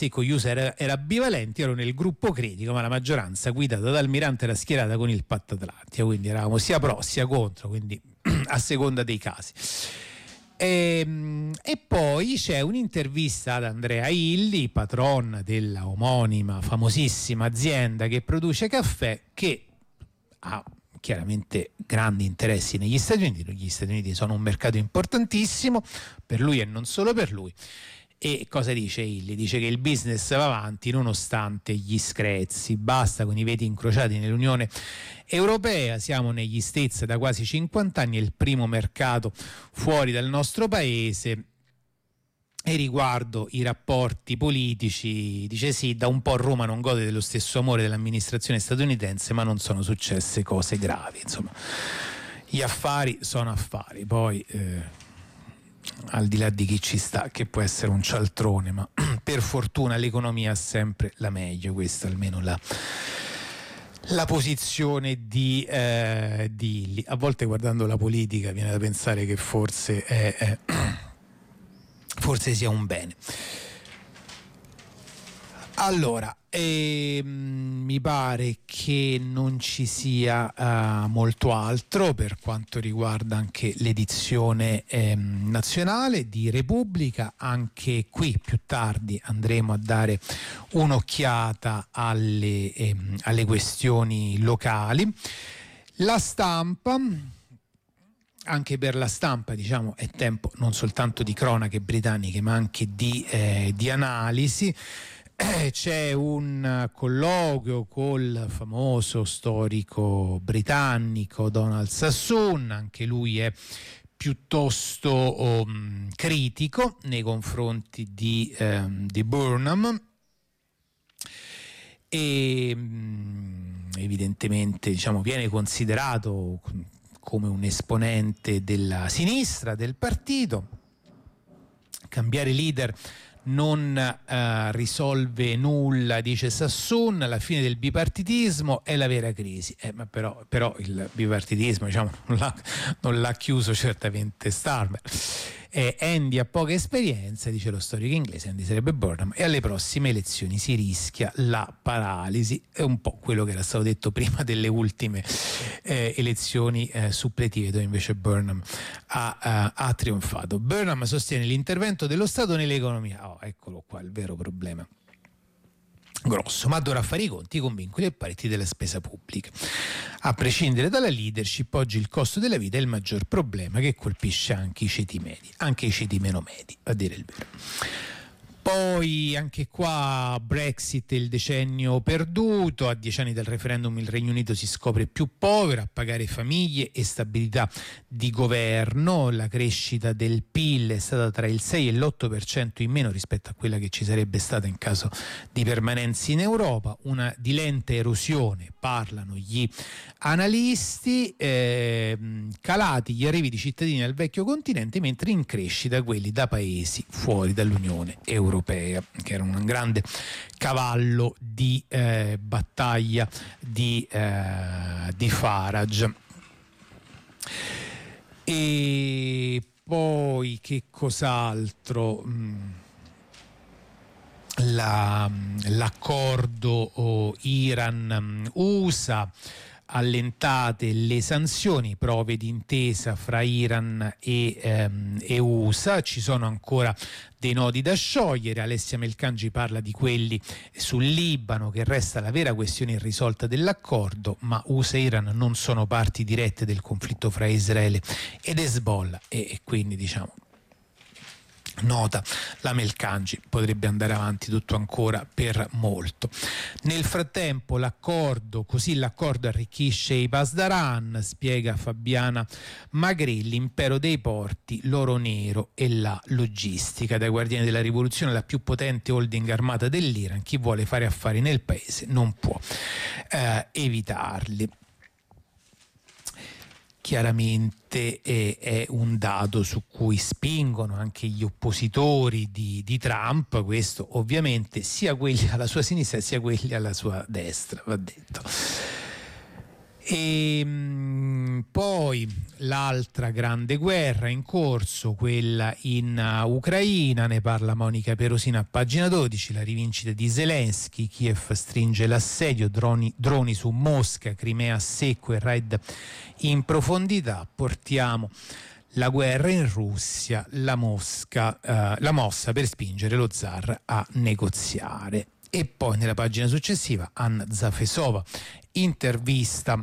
con gli USA era bivalente, ero nel gruppo critico, ma la maggioranza guidata da Almirante era schierata con il patto atlantico, quindi eravamo sia pro sia contro, quindi a seconda dei casi. E poi c'è un'intervista ad Andrea Illy, patron della omonima famosissima azienda che produce caffè, che ha chiaramente grandi interessi negli Stati Uniti. Gli Stati Uniti sono un mercato importantissimo per lui e non solo per lui. E cosa dice Illy? Dice che il business va avanti nonostante gli screzi, basta con i veti incrociati nell'Unione Europea, siamo negli States da quasi 50 anni, è il primo mercato fuori dal nostro paese. E riguardo i rapporti politici dice sì, da un po' Roma non gode dello stesso amore dell'amministrazione statunitense, ma non sono successe cose gravi. Insomma, gli affari sono affari, poi al di là di chi ci sta, che può essere un cialtrone, ma per fortuna l'economia ha sempre la meglio. Questa almeno la posizione di Illy. A volte guardando la politica viene da pensare che forse sia un bene. Allora, mi pare che non ci sia molto altro per quanto riguarda anche l'edizione nazionale di Repubblica. Anche qui più tardi andremo a dare un'occhiata alle questioni locali. La Stampa. Anche per La Stampa, diciamo, è tempo non soltanto di cronache britanniche ma anche di analisi. C'è un colloquio col famoso storico britannico Donald Sassoon, anche lui è piuttosto critico nei confronti di Burnham e evidentemente, diciamo, viene considerato come un esponente della sinistra del partito. Cambiare leader non risolve nulla, dice Sassoon, la fine del bipartitismo è la vera crisi. Ma però il bipartitismo, diciamo, non l'ha chiuso certamente Starmer. Andy ha poca esperienza, dice lo storico inglese, Andy sarebbe Burnham, e alle prossime elezioni si rischia la paralisi. È un po' quello che era stato detto prima delle ultime elezioni suppletive, dove invece Burnham ha trionfato. Burnham sostiene l'intervento dello Stato nell'economia. Eccolo qua il vero problema grosso, ma dovrà fare i conti con vincoli e paletti della spesa pubblica. A prescindere dalla leadership, oggi il costo della vita è il maggior problema che colpisce anche i ceti medi, anche i ceti meno medi, a dire il vero. Poi anche qua Brexit, il decennio perduto. A 10 anni dal referendum il Regno Unito si scopre più povero, a pagare famiglie e stabilità di governo. La crescita del PIL è stata tra il 6 e l'8% in meno rispetto a quella che ci sarebbe stata in caso di permanenza in Europa. Una di lenta erosione, parlano gli analisti. Calati gli arrivi di cittadini al vecchio continente, mentre in crescita quelli da paesi fuori dall'Unione Europea, che era un grande cavallo di battaglia di Farage. E poi che cos'altro? L'accordo Iran-USA, allentate le sanzioni, prove d'intesa fra Iran e USA. Ci sono ancora dei nodi da sciogliere. Alessia Melcangi parla di quelli sul Libano, che resta la vera questione irrisolta dell'accordo, ma USA e Iran non sono parti dirette del conflitto fra Israele ed Hezbollah e quindi, diciamo, nota la Melcangi, potrebbe andare avanti tutto ancora per molto. Nel frattempo l'accordo arricchisce i Pasdaran, spiega Fabiana Magri, l'impero dei porti, l'oro nero e la logistica. Dai guardiani della rivoluzione, la più potente holding armata dell'Iran, chi vuole fare affari nel paese non può evitarli. Chiaramente è un dato su cui spingono anche gli oppositori di Trump, questo ovviamente, sia quelli alla sua sinistra sia quelli alla sua destra, va detto. E poi l'altra grande guerra in corso, quella in Ucraina, ne parla Monica Perosina a pagina 12, la rivincita di Zelensky, Kiev stringe l'assedio, droni su Mosca, Crimea a secco e raid in profondità, portiamo la guerra in Russia, la mossa per spingere lo zar a negoziare. E poi nella pagina successiva Anna Zafesova intervista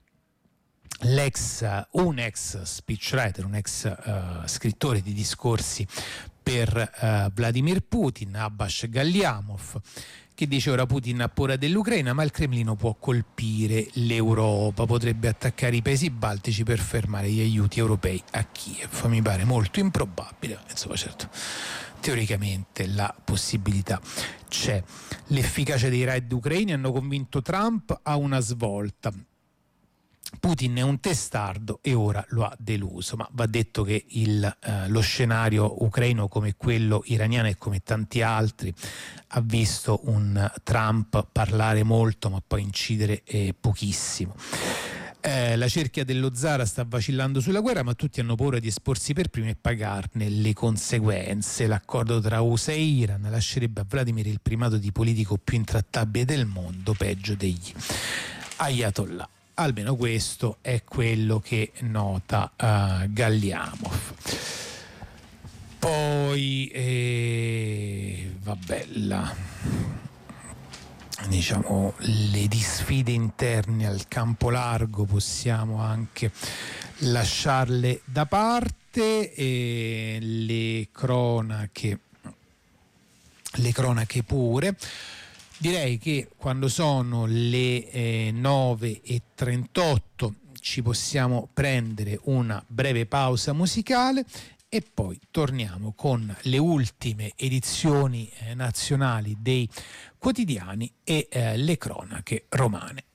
un ex speechwriter, un ex scrittore di discorsi per Vladimir Putin, Abbas Galliamov, che dice: ora Putin ha paura dell'Ucraina, ma il Cremlino può colpire l'Europa, potrebbe attaccare i paesi baltici per fermare gli aiuti europei a Kiev. Mi pare molto improbabile, insomma, certo, teoricamente la possibilità c'è. L'efficacia dei raid ucraini hanno convinto Trump a una svolta. Putin è un testardo e ora lo ha deluso, ma va detto che lo scenario ucraino, come quello iraniano e come tanti altri, ha visto un Trump parlare molto ma poi incidere pochissimo. La cerchia dello zar sta vacillando sulla guerra, ma tutti hanno paura di esporsi per primi e pagarne le conseguenze. L'accordo tra USA e Iran lascerebbe a Vladimir il primato di politico più intrattabile del mondo, peggio degli ayatollah. Almeno questo è quello che nota Galliamov. Poi diciamo le disfide interne al campo largo possiamo anche lasciarle da parte, e le cronache pure. Direi che quando sono le 9:38 ci possiamo prendere una breve pausa musicale e poi torniamo con le ultime edizioni nazionali dei quotidiani e le cronache romane.